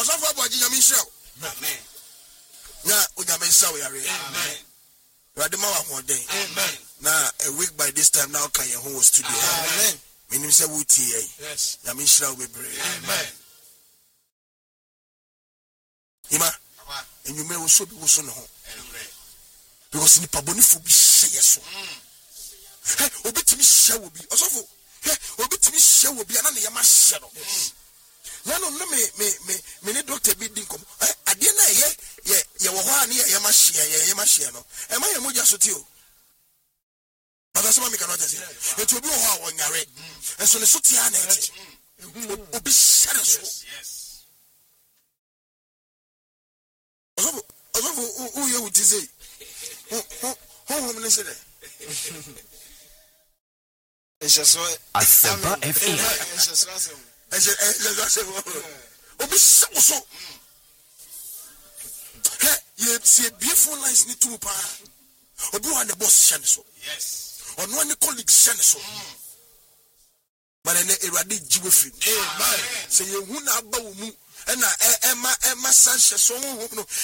Osofo Aboagye nyame nhyira. Amen. Na onyame nhyira wo yare. Amen. Radema wa hoden. Amen. Na a week by this time now kan ye ho studio. Amen. Menim say wo tie ye. Yes. Nyame nhyira wo bebre. Amen. Ima. Enyume wo so bi wo so no ho. Because ni pabonifo bi hye so. Hey, obetimi hye wo bi. Osofo. Hey, obetimi hye wo bi ana ne yama hye no. Na no me ne doctor bi din kom. Ade na ye wo ho ani ye yama hye no. E ma ye moja so ti o. But asema me cannot say. Et obi wo ho a wonyare. Enso ne so ti ana eti. Obi hye so. Yes. Osofo who you would say. Home minister. Asempa FM. Obi so. Hey, you see beautiful lines need to pa. Obi wan the boss shane so. Yes. Ono any colleague shane so. But ene Erade jiwe free. Amen. Say you hu na aba wo mu. Na ema sanhye so ho no